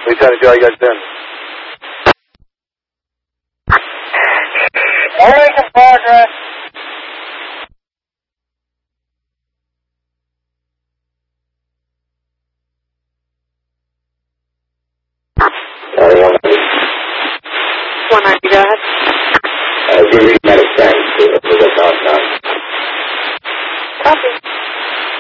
We try to do all you guys doing. Always in progress. One 190, go ahead. give me medic 10. See if we get off now. Copy.